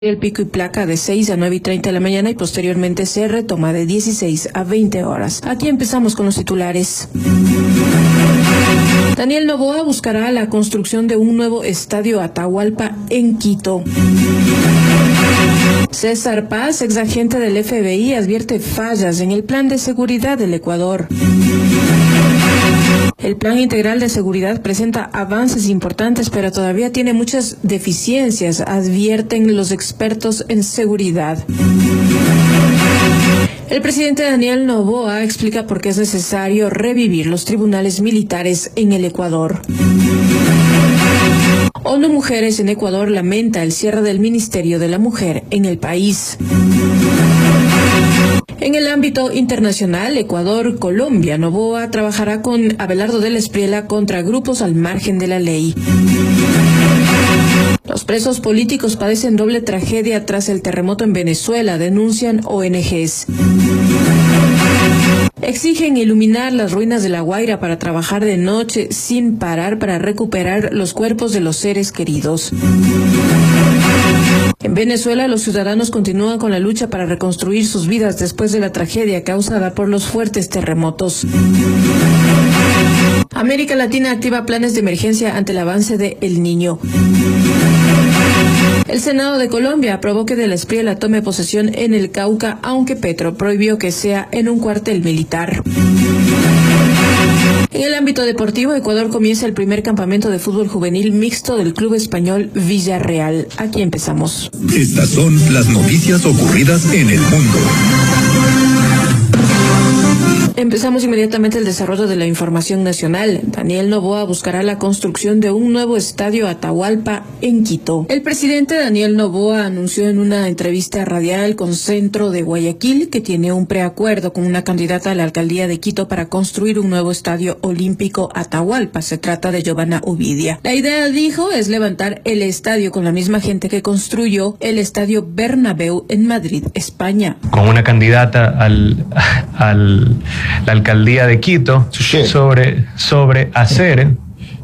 El pico y placa de 6 a 9:30 de la mañana y posteriormente se retoma de 16 a 20 horas. Aquí empezamos con los titulares. Daniel Noboa buscará la construcción de un nuevo estadio Atahualpa en Quito. César Paz, exagente del FBI, advierte fallas en el plan de seguridad del Ecuador. El plan integral de seguridad presenta avances importantes, pero todavía tiene muchas deficiencias, advierten los expertos en seguridad. El presidente Daniel Noboa explica por qué es necesario revivir los tribunales militares en el Ecuador. ONU Mujeres en Ecuador lamenta el cierre del Ministerio de la Mujer en el país. En el ámbito internacional, Ecuador, Colombia, Noboa trabajará con Abelardo de la Espriella contra grupos al margen de la ley. Los presos políticos padecen doble tragedia tras el terremoto en Venezuela, denuncian ONGs. Exigen iluminar las ruinas de La Guaira para trabajar de noche sin parar para recuperar los cuerpos de los seres queridos. En Venezuela, los ciudadanos continúan con la lucha para reconstruir sus vidas después de la tragedia causada por los fuertes terremotos. América Latina activa planes de emergencia ante el avance de El Niño. El Senado de Colombia aprobó que de la Espriella tome posesión en el Cauca, aunque Petro prohibió que sea en un cuartel militar. En el ámbito deportivo, Ecuador comienza el primer campamento de fútbol juvenil mixto del club español Villarreal. Aquí empezamos. Estas son las noticias ocurridas en el mundo. Empezamos inmediatamente el desarrollo de la información nacional. Daniel Noboa buscará la construcción de un nuevo estadio Atahualpa en Quito. El presidente Daniel Noboa anunció en una entrevista radial con Centro de Guayaquil que tiene un preacuerdo con una candidata a la alcaldía de Quito para construir un nuevo estadio olímpico Atahualpa. Se trata de Giovanna Ubidia. La idea, dijo, es levantar el estadio con la misma gente que construyó el estadio Bernabéu en Madrid, España. Con una candidata a la alcaldía de Quito sobre hacer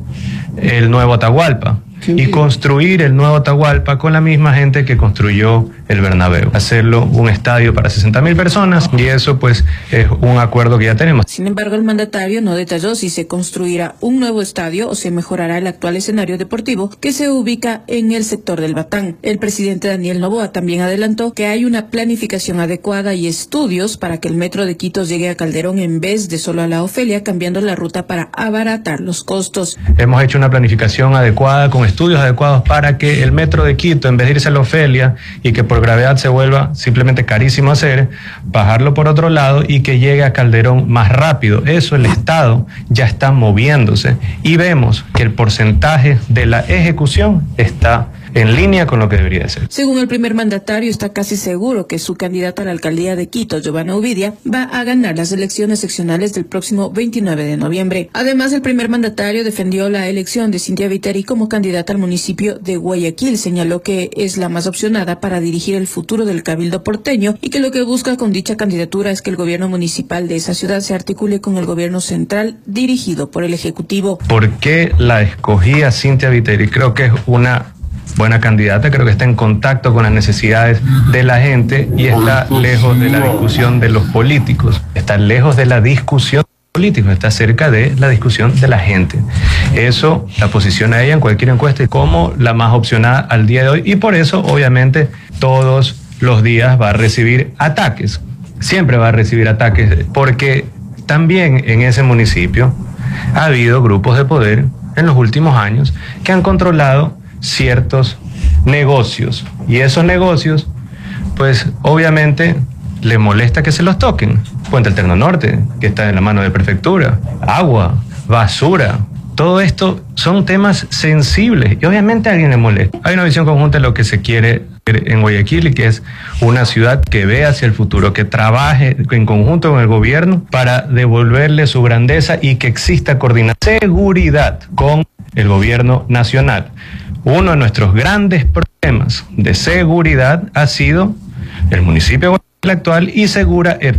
el nuevo Atahualpa y construir el nuevo Atahualpa con la misma gente que construyó el Bernabéu, hacerlo un estadio para 60.000 personas, y eso pues es un acuerdo que ya tenemos. Sin embargo, el mandatario no detalló si se construirá un nuevo estadio o se mejorará el actual escenario deportivo que se ubica en el sector del Batán. El presidente Daniel Noboa también adelantó que hay una planificación adecuada y estudios para que el metro de Quito llegue a Calderón en vez de solo a la Ofelia, cambiando la ruta para abaratar los costos. Hemos hecho una planificación adecuada con estudios adecuados para que el metro de Quito, en vez de irse a la Ofelia y que por gravedad se vuelva simplemente carísimo hacer, bajarlo por otro lado y que llegue a Calderón más rápido. Eso el Estado ya está moviéndose y vemos que el porcentaje de la ejecución está en línea con lo que debería ser. Según el primer mandatario, está casi seguro que su candidata a la alcaldía de Quito, Giovanna Ubidia, va a ganar las elecciones seccionales del próximo 29 de noviembre. Además, el primer mandatario defendió la elección de Cintia Viteri como candidata al municipio de Guayaquil. Señaló que es la más opcionada para dirigir el futuro del cabildo porteño y que lo que busca con dicha candidatura es que el gobierno municipal de esa ciudad se articule con el gobierno central dirigido por el Ejecutivo. ¿Por qué la escogí a Cintia Viteri? Creo que es una buena candidata, creo que está en contacto con las necesidades de la gente y está lejos de la discusión de los políticos, está lejos de la discusión política, está cerca de la discusión de la gente. Eso la posiciona a ella en cualquier encuesta como la más opcionada al día de hoy, y por eso obviamente todos los días va a recibir ataques, siempre va a recibir ataques, porque también en ese municipio ha habido grupos de poder en los últimos años que han controlado ciertos negocios, y esos negocios pues obviamente le molesta que se los toquen. Puente Alterno Norte, que está en la mano de prefectura, agua, basura, todo esto son temas sensibles y obviamente a alguien le molesta. Hay una visión conjunta de lo que se quiere en Guayaquil, y que es una ciudad que ve hacia el futuro, que trabaje en conjunto con el gobierno para devolverle su grandeza y que exista coordinación, seguridad con el gobierno nacional. Uno de nuestros grandes problemas de seguridad ha sido el municipio actual y Segura EP.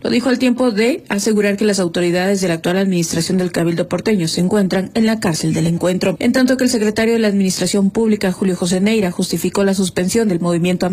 Lo dijo al tiempo de asegurar que las autoridades de la actual administración del Cabildo porteño se encuentran en la cárcel del encuentro, en tanto que el secretario de la Administración Pública, Julio José Neira, justificó la suspensión del movimiento